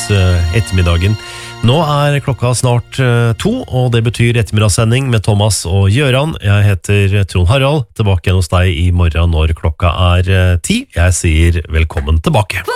ettermiddagen. Nå klokka snart 2, og det betyr ettermiddagssending med Thomas og Gjøran. Jeg heter Trond Harald, tilbake igjen hos deg i morgen når klokka 10. Jeg sier velkommen tilbake.